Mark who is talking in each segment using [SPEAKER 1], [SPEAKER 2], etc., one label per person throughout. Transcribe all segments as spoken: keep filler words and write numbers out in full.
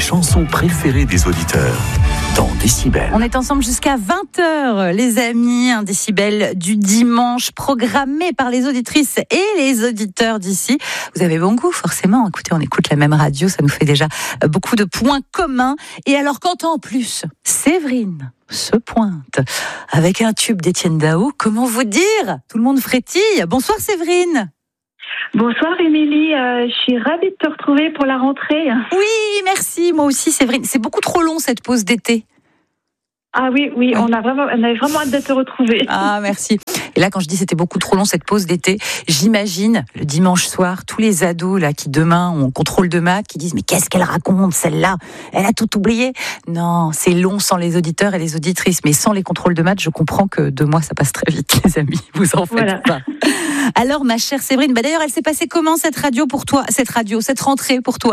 [SPEAKER 1] chansons préférées des auditeurs dans Décibel.
[SPEAKER 2] On est ensemble jusqu'à vingt heures, les amis. Un Décibel du dimanche programmé par les auditrices et les auditeurs d'ici. Vous avez bon goût, forcément. Écoutez, on écoute la même radio, ça nous fait déjà beaucoup de points communs. Et alors, quand en plus, Séverine se pointe avec un tube d'Étienne Dao, comment vous dire ? Tout le monde frétille. Bonsoir Séverine.
[SPEAKER 3] Bonsoir Émilie, euh, je suis ravie de te retrouver pour la rentrée.
[SPEAKER 2] Oui, merci, moi aussi Séverine. C'est beaucoup trop long cette pause d'été.
[SPEAKER 3] Ah oui, oui, on a vraiment, on avait vraiment hâte de te retrouver.
[SPEAKER 2] Ah, merci. Et là, quand je dis c'était beaucoup trop long cette pause d'été, j'imagine le dimanche soir, tous les ados là qui demain ont contrôle de maths, qui disent mais qu'est-ce qu'elle raconte celle-là ? Elle a tout oublié. Non, c'est long sans les auditeurs et les auditrices, mais sans les contrôles de maths, je comprends que deux mois ça passe très vite, les amis. Vous en faites voilà. pas. Alors, ma chère Séverine, bah d'ailleurs, elle s'est passée comment cette radio pour toi, cette radio, cette rentrée pour toi ?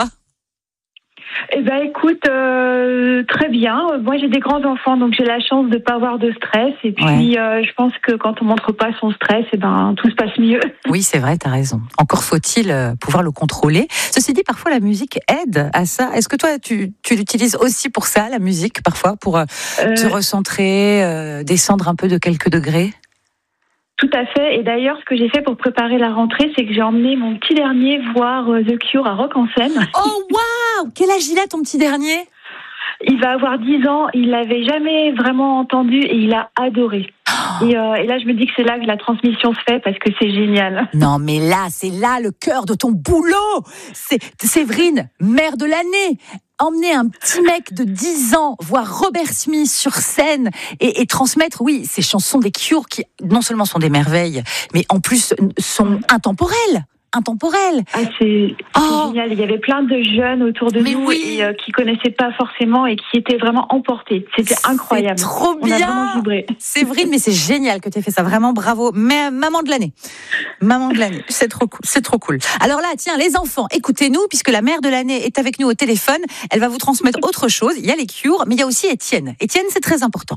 [SPEAKER 3] Eh ben, écoute, euh, très bien. Moi, j'ai des grands enfants, donc j'ai la chance de pas avoir de stress. Et puis, ouais. euh, je pense que quand on montre pas son stress, eh ben, tout se passe mieux.
[SPEAKER 2] Oui, c'est vrai, t'as raison. Encore faut-il pouvoir le contrôler. Ceci dit, parfois la musique aide à ça. Est-ce que toi, tu, tu l'utilises aussi pour ça, la musique, parfois, pour euh, euh... te recentrer, euh, descendre un peu de quelques degrés ?
[SPEAKER 3] Tout à fait. Et d'ailleurs, ce que j'ai fait pour préparer la rentrée, c'est que j'ai emmené mon petit dernier voir The Cure à Rock en Seine.
[SPEAKER 2] Oh, waouh ! Quel âge il a, ton petit dernier ?
[SPEAKER 3] Il va avoir dix ans. Il l'avait jamais vraiment entendu et il a adoré. Oh. Et, euh, et là, je me dis que c'est là que la transmission se fait parce que c'est génial.
[SPEAKER 2] Non, mais là, c'est là le cœur de ton boulot. C'est Séverine, mère de l'année. Emmener un petit mec de dix ans voir Robert Smith sur scène et, et transmettre, oui, ces chansons des Cure qui non seulement sont des merveilles, mais en plus sont intemporelles. Intemporel.
[SPEAKER 3] Ah, c'est, c'est oh. génial. Il y avait plein de jeunes autour de mais nous oui. et euh, qui connaissaient pas forcément et qui étaient vraiment emportés. C'était incroyable.
[SPEAKER 2] C'est trop bien.
[SPEAKER 3] On a vraiment vibré.
[SPEAKER 2] Séverine, mais c'est génial que tu aies fait ça. Vraiment bravo. Mais maman de l'année. Maman de l'année. C'est trop cool. C'est trop cool. Alors là, tiens, les enfants, écoutez-nous puisque la mère de l'année est avec nous au téléphone. Elle va vous transmettre autre chose. Il y a les Cure, mais il y a aussi Étienne. Étienne, c'est très important.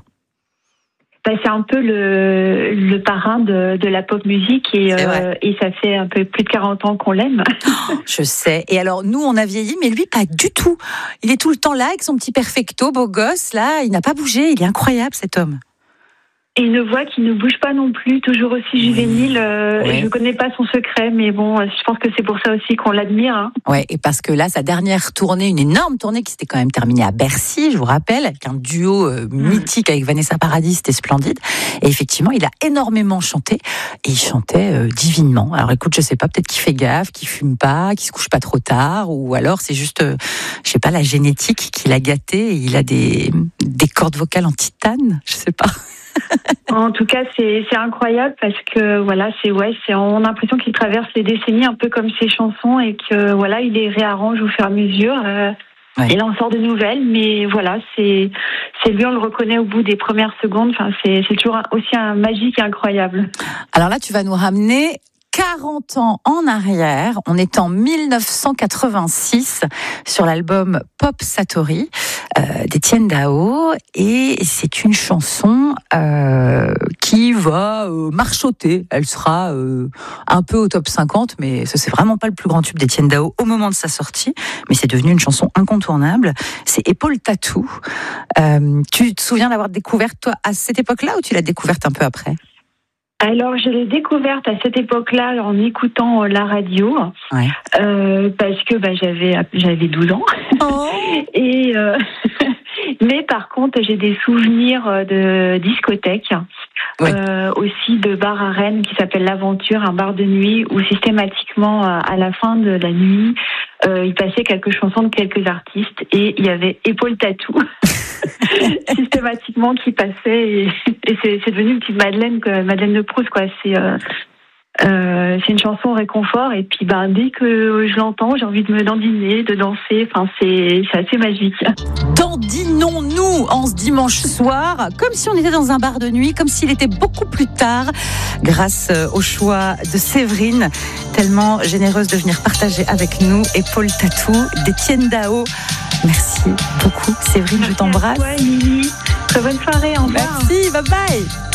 [SPEAKER 3] Ben, c'est un peu le, le parrain de, de la pop musique et, euh, et ça fait un peu plus de quarante ans qu'on l'aime.
[SPEAKER 2] Oh, je sais. Et alors, nous, on a vieilli, mais lui, pas du tout. Il est tout le temps là avec son petit perfecto, beau gosse, là. Il n'a pas bougé. Il est incroyable, cet homme.
[SPEAKER 3] Et une voix qui ne bouge pas non plus, toujours aussi juvénile. Euh, ouais. Je ne connais pas son secret, mais bon, je pense que c'est pour ça aussi qu'on l'admire. Hein.
[SPEAKER 2] Ouais, et parce que là, sa dernière tournée, une énorme tournée qui s'était quand même terminée à Bercy, je vous rappelle, avec un duo euh, mmh. mythique avec Vanessa Paradis, c'était splendide. Et effectivement, il a énormément chanté, et il chantait euh, divinement. Alors écoute, je sais pas, peut-être qu'il fait gaffe, qu'il fume pas, qu'il se couche pas trop tard, ou alors c'est juste, euh, je sais pas, la génétique qui l'a gâté, et il a des, des cordes vocales en titane, je sais pas.
[SPEAKER 3] En tout cas, c'est c'est incroyable parce que voilà, c'est ouais, c'est on a l'impression qu'il traverse les décennies un peu comme ses chansons et que voilà, il les réarrange au fur et à mesure. Euh, ouais. Et là, on sort de nouvelles, mais voilà, c'est c'est lui, on le reconnaît au bout des premières secondes. Enfin, c'est c'est toujours aussi un magique et incroyable.
[SPEAKER 2] Alors là, tu vas nous ramener quarante ans en arrière, on est en dix-neuf cent quatre-vingt-six sur l'album Pop Satori euh, d'Étienne Dao et c'est une chanson euh, qui va euh, marchoter. Elle sera euh, un peu au top cinquante, mais ce c'est vraiment pas le plus grand tube d'Étienne Dao au moment de sa sortie, mais c'est devenu une chanson incontournable. C'est Épaule Tatou. Euh, tu te souviens d'avoir découvert toi à cette époque-là ou tu l'as découverte un peu après ?
[SPEAKER 3] Alors, je l'ai découverte à cette époque-là en écoutant la radio,
[SPEAKER 2] ouais.
[SPEAKER 3] euh, parce que bah, j'avais j'avais douze ans.
[SPEAKER 2] Oh.
[SPEAKER 3] Et euh, mais par contre, j'ai des souvenirs de discothèque, ouais. euh, aussi de bar à Rennes qui s'appelle l'Aventure, un bar de nuit où systématiquement à la fin de la nuit, euh, il passait quelques chansons de quelques artistes et il y avait Épaule Tatou. systématiquement qui passait et, et c'est, c'est devenu une petite Madeleine, Madeleine de Proust quoi. C'est euh, euh, c'est une chanson réconfort et puis ben dès que je l'entends, j'ai envie de me dandiner, de danser. Enfin c'est c'est assez magique.
[SPEAKER 2] Dandinons-nous en ce dimanche soir, comme si on était dans un bar de nuit, comme s'il était beaucoup plus tard, grâce au choix de Séverine, tellement généreuse de venir partager avec nous Épaule Tatou d'Étienne Dao. Merci beaucoup, Séverine,
[SPEAKER 3] Merci
[SPEAKER 2] je t'embrasse.
[SPEAKER 3] À toi, Émilie. Très bonne soirée, au revoir.
[SPEAKER 2] Merci, bye bye.